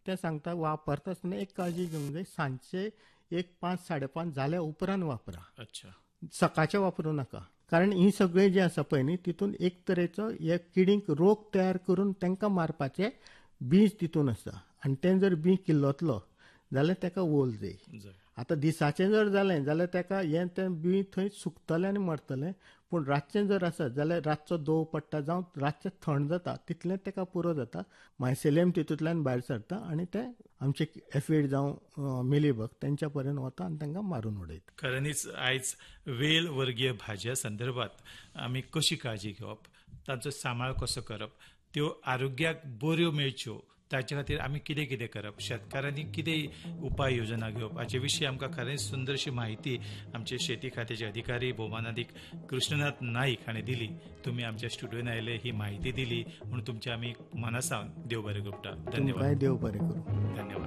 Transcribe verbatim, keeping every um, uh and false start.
ते सांगता वापरता आसतना एक काळजी घेवंक जाय, सांजचे एक पांच साडे पांच जाल्या उपरांत वापरा. अच्छा. सकाळचे वापरूं नाका. कारण ही सगळी जी आसा पळय न्ही तितून एक तरेचो हे किडींक रोग तयार करून तांकां मारपाचें बीज तितून आसा आनी तें जर बी किल्लतलो जाल्यार ताका वोल जाय. आतां दिसाचें जर जालें जाल्यार ताका हें तें बी थंय सुकतलें आनी मरतलें. पूण रातचें जर आसत जाल्यार रातचो दंव पडटा जावं रातचें थंड जाता तितलें ताका पुरो जाता. मायसेलियम तितूंतल्यान भायर सरता आनी तें आमचे एफीड जावं मिलीबग तेंच्या पर्यंत वता आनी तांकां मारून उडयता. खऱ्यांनीच आयज वेल वर्गीय भाजया संदर्भात आमी कशी काळजी घेवप, तांचो सांबाळ कसो करप, त्यो आरोग्याक बऱ्यो मेळच्यो ताचे खातीर आमी कितें कितें करप, शेतकारांनी कितें उपाय योजना घेवप हाचे विशीं आमकां खरेंच सुंदरशी माहिती आमचे शेती खात्याचे अधिकारी भौमानाधिक कृष्णनाथ नाईक हांणी दिली. तुमी आमच्या स्टुडियोन आयले, ही माहिती दिली म्हणून तुमचे आमी मनासावन देव बरें करता. धन्यवाद. देव बरें करूं.